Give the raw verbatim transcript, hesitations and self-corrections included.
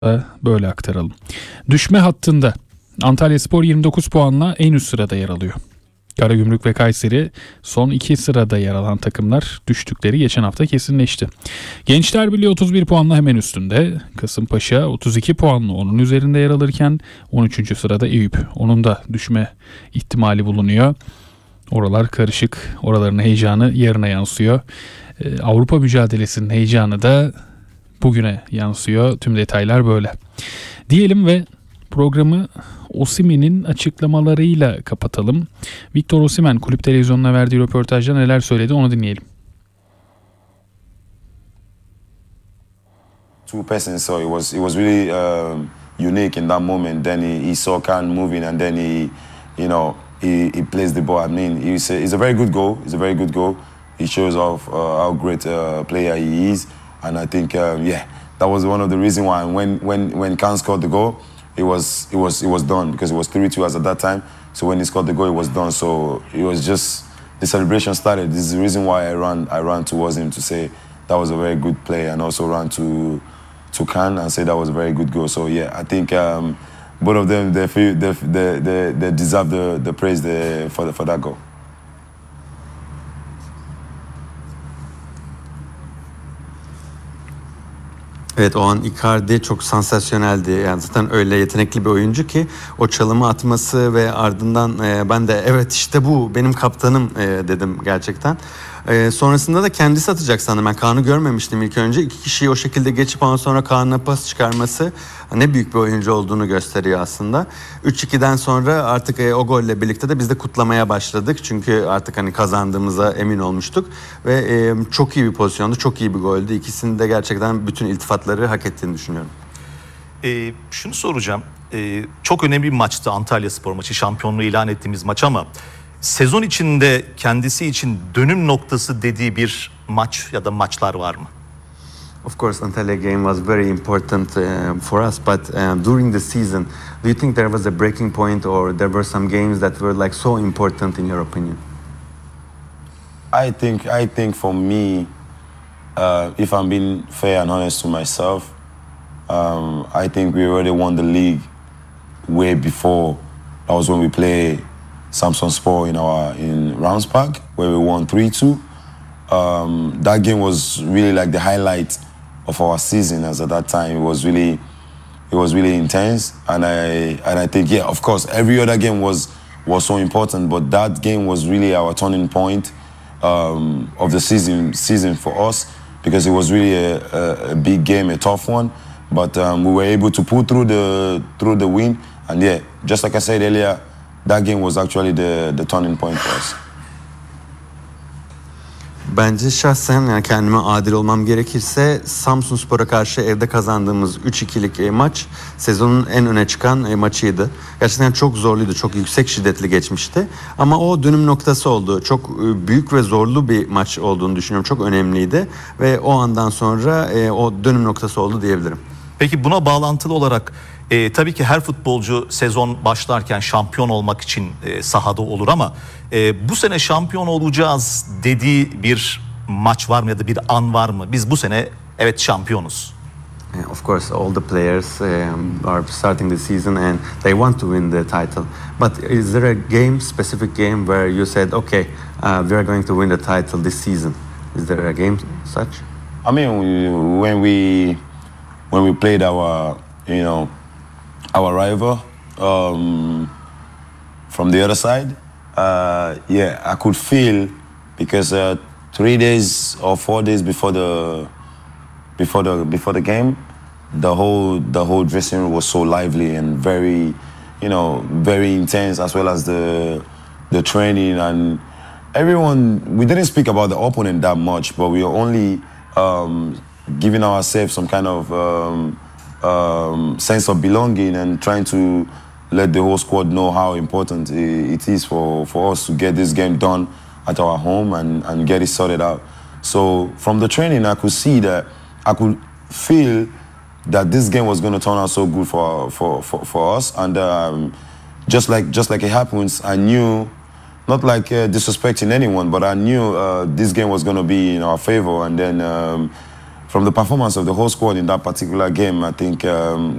Böyle aktaralım. Düşme hattında Antalyaspor yirmi dokuz puanla en üst sırada yer alıyor. Karagümrük ve Kayseri son iki sırada yer alan takımlar, düştükleri geçen hafta kesinleşti. Gençler Birliği otuz bir puanla hemen üstünde. Kasımpaşa otuz iki puanla onun üzerinde yer alırken on üçüncü sırada Eyüp. Onun da düşme ihtimali bulunuyor. Oralar karışık. Oraların heyecanı yarına yansıyor. Ee, Avrupa mücadelesinin heyecanı da bugüne yansıyor. Tüm detaylar böyle. Diyelim ve programı Osimhen'in açıklamalarıyla kapatalım. Victor Osimhen kulüp televizyonuna verdiği röportajda neler söyledi onu dinleyelim. Two persons, so it was it was really um, unique in that moment. Then he, he saw Khan moving, and then he, you know, he, he plays the ball. I mean, he's a, it's a very good goal. It's a very good goal. He shows off uh, how great a player he is, and I think um, yeah, that was one of the reasons why when when when Khan scored the goal, it was it was it was done because it was three two as at that time. So when he scored the goal, it was done. So it was just the celebration started. This is the reason why I ran I ran towards him to say that was a very good play, and also ran to to Khan and say that was a very good goal. So yeah, I think um, both of them they feel, they, they, they, they deserve the, the praise the, for the, for that goal. Evet, o an Icardi çok sansasyoneldi. Yani zaten öyle yetenekli bir oyuncu ki o çalımı atması ve ardından e, ben de evet işte bu benim kaptanım e, dedim gerçekten. E, sonrasında da kendisi atacak sandım. Ben Kaan'ı görmemiştim ilk önce. İki kişiyi o şekilde geçip ondan sonra Kaan'a pas çıkarması ne büyük bir oyuncu olduğunu gösteriyor aslında. üç ikiden sonra artık e, o golle birlikte de biz de kutlamaya başladık. Çünkü artık hani kazandığımıza emin olmuştuk. Ve e, çok iyi bir pozisyondu, çok iyi bir goldü. İkisinin de gerçekten bütün iltifatları hak ettiğini düşünüyorum. E, şunu soracağım. E, çok önemli bir maçtı Antalyaspor maçı. Şampiyonluğu ilan ettiğimiz maç ama sezon içinde kendisi için dönüm noktası dediği bir maç ya da maçlar var mı? Of course, Antalya game was very important uh, for us, but uh, during the season, do you think there was a breaking point or there were some games that were like so important in your opinion? I think I think for me, uh, if I'm being fair and honest to myself, um, I think we already won the league way before. That was when we played Samsunspor in our in Rounds Park, where we won three two. Um, that game was really like the highlight of our season. As at that time, it was really, it was really intense, and I and I think yeah, of course, every other game was was so important, but that game was really our turning point um, of the season season for us because it was really a, a, a big game, a tough one, but um, we were able to pull through the through the win, and yeah, just like I said earlier, that game was actually the the turning point for us. Bence şahsen yani kendime adil olmam gerekirse Samsunspor'a karşı evde kazandığımız üç ikilik e, maç sezonun en öne çıkan e, maçıydı. Gerçekten çok zorluydu, çok yüksek şiddetli geçmişti. Ama o dönüm noktası oldu. Çok e, büyük ve zorlu bir maç olduğunu düşünüyorum. Çok önemliydi ve o andan sonra e, o dönüm noktası oldu diyebilirim. Peki buna bağlantılı olarak e, tabii ki her futbolcu sezon başlarken şampiyon olmak için e, sahada olur ama e, bu sene şampiyon olacağız dediği bir maç var mı ya da bir an var mı? Biz bu sene evet şampiyonuz. Yeah, of course, all the players um, are starting the season and they want to win the title. But is there a game, specific game, where you said, okay, uh, we are going to win the title this season? Is there a game such? I mean, we, when we when we played our, you know, our rival um, from the other side, uh, yeah, I could feel because uh, three days or four days before the before the before the game, the whole the whole dressing room was so lively and very, you know, very intense, as well as the the training and everyone. We didn't speak about the opponent that much, but we were only um, giving ourselves some kind of um, um, sense of belonging and trying to let the whole squad know how important it is for, for us to get this game done at our home and, and get it sorted out. So from the training, I could see that, I could feel that this game was going to turn out so good for for, for, for us. And um, just like just like it happens, I knew, not like uh, disrespecting anyone, but I knew uh, this game was going to be in our favor. And then um, from the performance of the whole squad in that particular game, I think um,